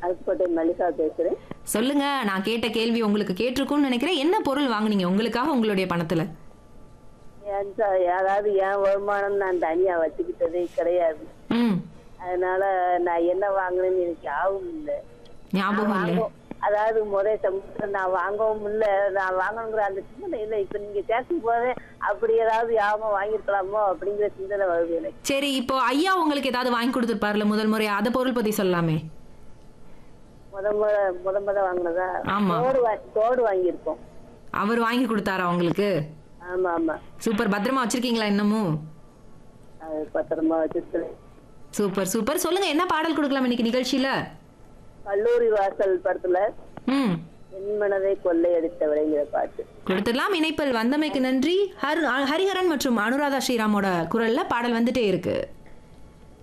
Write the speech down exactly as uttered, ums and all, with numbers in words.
அருப்புக்கோட்டை மல்லிகா பேசுறேன். சொல்லுங்க. நான் கேட்ட கேள்வி உங்களுக்கு கேட்டிருக்கும்னு நினைக்கிறேன். என்ன பொருள் வாங்குனீங்க உங்களுக்காக உங்களுடைய பணத்துல? ஏன் சார், அதாவது என் வருமானம் நான் தனியா வச்சுக்கிட்டதே கிடையாது. ம். அதனால நான் என்ன வாங்கினேன்னு எனக்கு ஞாபகம் இல்லை. ஞாபகம் இல்ல. அதாவது முதல் சம்பளத்துல நான் வாங்கவும் இல்லை, நான் வாங்கணுங்கிற அந்த சிந்தனை இல்லை. இப்ப நீங்க பேசும் போதே அப்படி ஏதாவது யாபம் வாங்கிருக்கலாமோ அப்படிங்கிற சிந்தனை வருது எனக்கு. சரி, இப்போ ஐயா உங்களுக்கு ஏதாவது வாங்கி கொடுத்துருப்பாருல முதல் முறை, அத பொருள் பத்தி சொல்லலாமே. முத முத முத முத வாங்கினதா? ஆமா. தோடு வா- தோடு வாங்கியிருக்கோம். அவர் வாங்கி கொடுத்தாரா உங்களுக்கு? ஆமா ஆமா. சூப்பர். பத்திரமா வச்சிருக்கீங்களா இன்னமும்? அது பத்திரமா வச்சிருக்கேன். Super super. சொல்லுங்க, என்ன பாடல் கொடுக்கலாம் இன்னைக்கு நிகழ்ச்சியில? கல்லூரி வாசல் படத்துல ம். என் மனதை கொள்ளையடித்தவளைங்கிற பாட்டு. கொடுத்துடலாம். இணைப்பில் வந்தமைக்கு நன்றி. ஹர் ஹரிஹரன் மற்றும் அனுராதா ஸ்ரீராமோட குரல்ல பாடல் வந்துட்டே இருக்கு.